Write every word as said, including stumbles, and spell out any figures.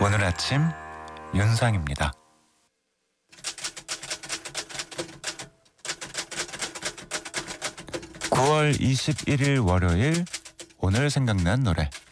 오늘 아침 윤상입니다. 구월 이십일일 월요일, 오늘 생각난 노래